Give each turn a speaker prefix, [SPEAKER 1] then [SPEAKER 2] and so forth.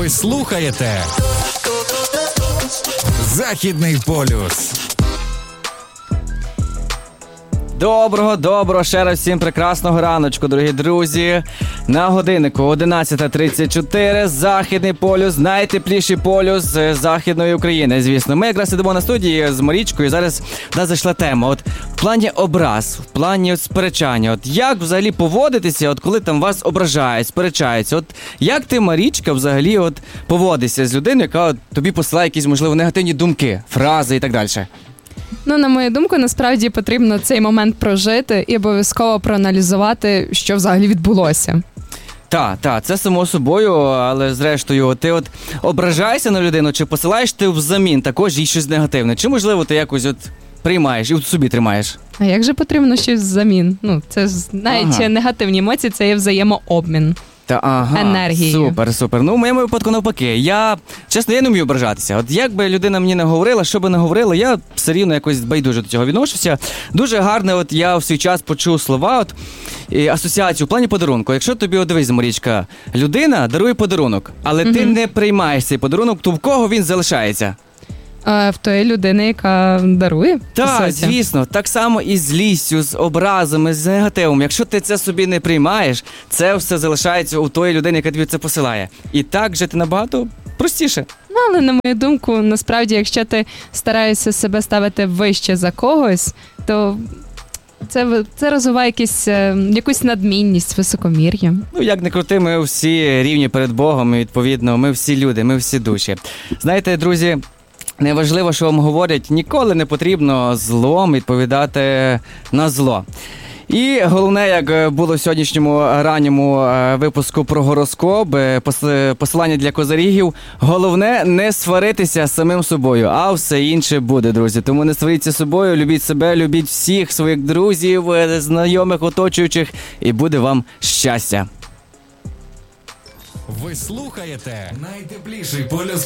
[SPEAKER 1] Ви слухаєте Західний полюс.
[SPEAKER 2] Доброго, ще раз всім прекрасного раночку, дорогі друзі. На годиннику 11:34, Західний полюс, найтепліший полюс Західної України, звісно. Ми якраз сидимо на студії з Марічкою, і зараз в нас зайшла тема. От в плані образ, в плані сперечання, от як взагалі поводитися, от коли там вас ображають, сперечаються. От як ти, Марічка, взагалі от поводишся з людиною, яка от тобі посилає якісь, можливо, негативні думки, фрази і так далі?
[SPEAKER 3] Ну, на мою думку, насправді потрібно цей момент прожити і обов'язково проаналізувати, що взагалі відбулося.
[SPEAKER 2] Так, це само собою, але зрештою, ти от ображаєшся на людину, чи посилаєш ти взамін також їй щось негативне? Чи, можливо, ти якось от приймаєш і от собі тримаєш?
[SPEAKER 3] А як же потрібно щось взамін? Ну, це навіть негативні емоції, це є взаємообмін. Енергії.
[SPEAKER 2] Супер. Ну, в моєму випадку навпаки. Я не вмію ображатися. От як би людина мені не говорила, що би не говорила, я все рівно якось байдуже до цього відношуся. Дуже гарне, от я в свій час почув слова, от, асоціацію в плані подарунку. Якщо тобі, от дивись, Марічка, людина дарує подарунок, але ти не приймаєш цей подарунок, то в кого він залишається?
[SPEAKER 3] В тої людини, яка дарує?
[SPEAKER 2] Так, звісно. Так само і з злістю, з образами, з негативом. Якщо ти це собі не приймаєш, це все залишається у тої людини, яка тобі це посилає. І так жити набагато простіше.
[SPEAKER 3] Ну, але, на мою думку, насправді, якщо ти стараєшся себе ставити вище за когось, то це розвиває якусь надмінність, високомір'я.
[SPEAKER 2] Ну, як не крути, ми всі рівні перед Богом, і, відповідно, ми всі люди, ми всі душі. Знаєте, друзі, неважливо, що вам говорять, ніколи не потрібно злом відповідати на зло. І головне, як було в сьогоднішньому ранньому випуску про гороскоп, посилання для козирігів, головне не сваритися з самим собою, а все інше буде, друзі. Тому не сваріться з собою, любіть себе, любіть всіх своїх друзів, знайомих, оточуючих, і буде вам щастя.
[SPEAKER 1] Ви слухаєте найтепліший полюс